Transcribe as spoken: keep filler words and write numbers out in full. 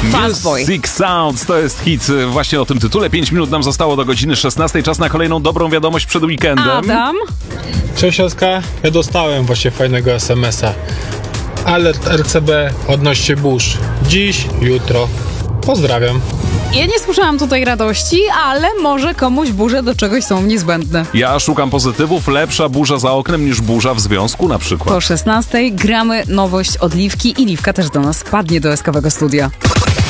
Fastboy. Music Sounds to jest hit właśnie o tym tytule. Pięć minut nam zostało do godziny szesnastej. Czas na kolejną dobrą wiadomość przed weekendem. Adam? Cześć Oskar, ja dostałem właśnie fajnego es em es a. Alert er ce be odnośnie burz. Dziś, jutro. Pozdrawiam. Ja nie słyszałam tutaj radości, ale może komuś burze do czegoś są niezbędne. Ja szukam pozytywów. Lepsza burza za oknem niż burza w związku na przykład. Po szesnastej gramy nowość od Liwki i Liwka też do nas padnie do eskowego studia.